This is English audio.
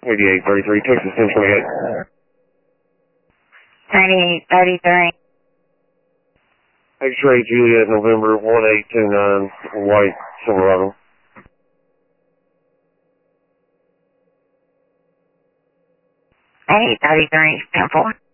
8833, Texas 1028. 9833. X-ray Juliet, November 1829, White, Silverado. 9833, 10-4.